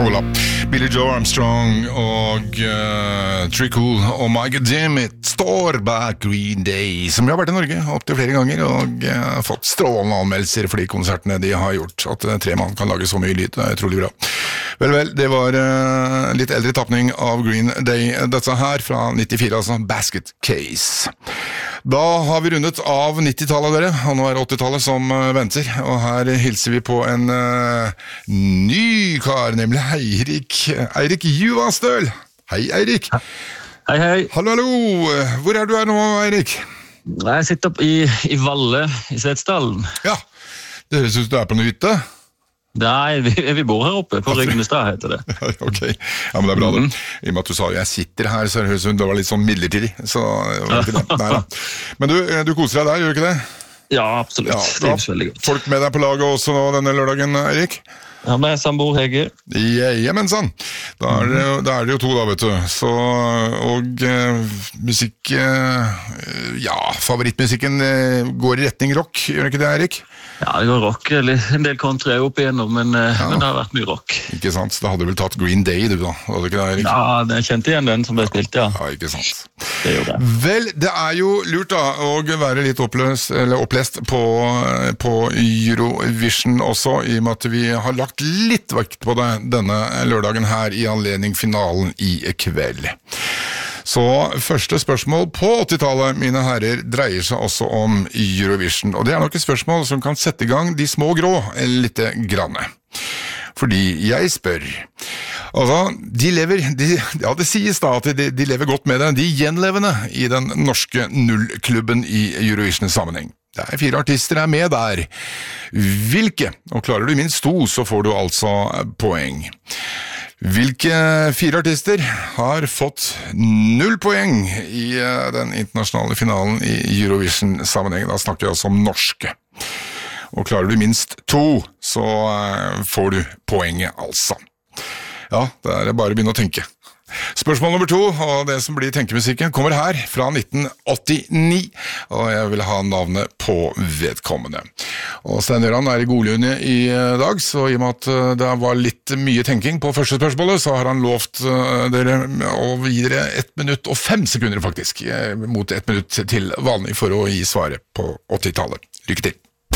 Hola. Billy Joe Armstrong og Trickle og My God Damn It står bak Green Day, som har vært i Norge opp til flere ganger og fått strålende anmeldelser for de konsertene de har gjort. At tre mann kan lage så mye lyd, det er utrolig bra. Vel, det var litt eldre tappning av Green Day, dette her fra 94, altså Basket Case. Da har vi rundet av 90-tallet dere, og nå er det 80-tallet som venter, og her hilser vi på en ny kar, nemlig Eirik Juvastøl. Hei, Eirik. Hei, hei. Hallo, hallo. Hvor er du nå, Eirik? Jeg sitter opp i Valle i Setesdalen. Ja, det høres ut som du er på noe hytte. Nei, vi bor her oppe, på Rygnestad heter det. Ok, ja, men det er bra det. I og med at du sa jeg sitter her, så høres det var litt sånn midlertidig. Så var det ikke det. Nei, da. Men du koser deg der, gjør du ikke det? Ja, absolutt. Ja, det er veldig godt. Folk med deg på laget også nå denne lørdagen, Eirik? Ja, med samboer Hege. Jajamensan. Da er det jo to da, vet du. Så, og musikk, ja, favorittmusikken går i retning rock, gjør det ikke det, Eirik? Ja, det går rock. En del country opp igjennom, men det har vært mye rock. Ikke sant? Da hadde du vel tatt Green Day, du da? Hadde ikke det, Eirik? Ja, jeg kjente igjen den som ble spilt, ja. Ja, ikke sant. Det gjorde det. Vel, det er jo lurt da, å være litt opplest på Eurovision også, i og med at vi har lagt litt vekt på det denne lørdagen her i anledning finalen i kveld. Så første spørsmål på 80-tallet, mine herrer, dreier seg også om Eurovision, og det er nok et spørsmål som kan sette i gang de små grå litt granne. Fordi jeg spør, altså, det sies da at de lever godt med det, de gjenlevende i den norske nullklubben i Eurovision-sammenheng. Det er 4 artister er med der. Hvilke? Og klarer du minst 2, så får du altså poeng. Hvilke 4 artister har fått 0 poeng i den internasjonale finalen i Eurovision-sammenheng? Da snakker jeg altså om norske. Og klarer du minst 2, så får du poenget altså. Ja, det er bare å begynne å tenke. Spørsmål nummer 2, og det som blir tenkemusikken, kommer her fra 1989, og jeg vil ha navnet på vedkommende. Og Stein Gjøran er i godlunde i dag, så i og med at det var litt mye tenking på første spørsmålet, så har han lovt dere å gi dere 1 minutt og 5 sekunder faktisk, mot 1 minutt til vanlig for å gi svaret på 80-tallet. Lykke til!